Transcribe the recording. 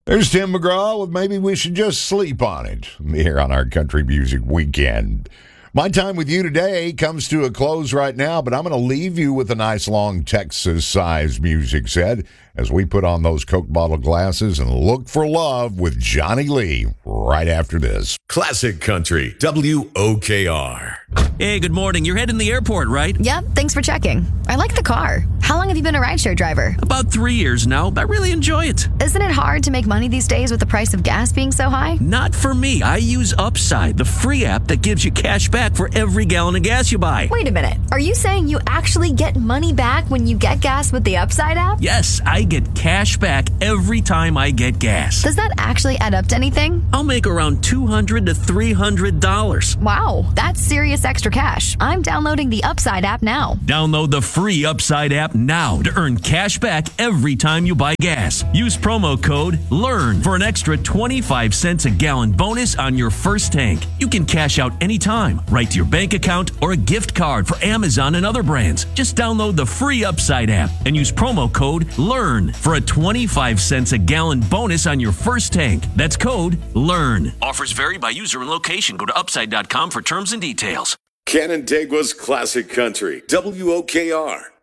There's Tim McGraw with Maybe We Should Just Sleep on It here on our Country Music Weekend. My time with you today comes to a close right now, but I'm going to leave you with a nice long Texas-sized music set as we put on those Coke bottle glasses and look for love with Johnny Lee right after this. Classic Country, WOKR. Hey, good morning. You're heading to the airport, right? Yep, thanks for checking. I like the car. How long have you been a rideshare driver? About 3 years now. I really enjoy it. Isn't it hard to make money these days with the price of gas being so high? Not for me. I use Upside, the free app that gives you cash back for every gallon of gas you buy. Wait a minute. Are you saying you actually get money back when you get gas with the Upside app? Yes, I get cash back every time I get gas. Does that actually add up to anything? I'll make around $200 to $300. Wow, that's serious extra cash. I'm downloading the Upside app now. Download the free Upside app now to earn cash back every time you buy gas. Use promo code LEARN for an extra 25 cents a gallon bonus on your first tank. You can cash out anytime, right to your bank account or a gift card for Amazon and other brands. Just download the free Upside app and use promo code LEARN for a 25 cents a gallon bonus on your first tank. That's code LEARN. Offers vary by user and location. Go to upside.com for terms and details. Canandaigua's Classic Country, WOKR.